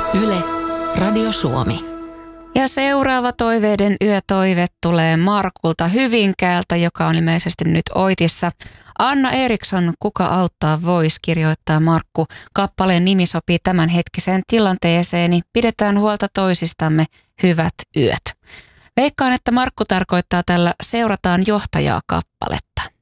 Yle, Radio Suomi. Ja seuraava toiveiden yötoive tulee Markulta Hyvinkäältä, joka on ilmeisesti nyt Oitissa. Anna Eriksson, Kuka auttaa vois, kirjoittaa Markku. Kappaleen nimi sopii tämänhetkiseen tilanteeseeni. Pidetään huolta toisistamme. Hyvät yöt. Veikkaan, että Markku tarkoittaa tällä seurataan johtajaa -kappaletta.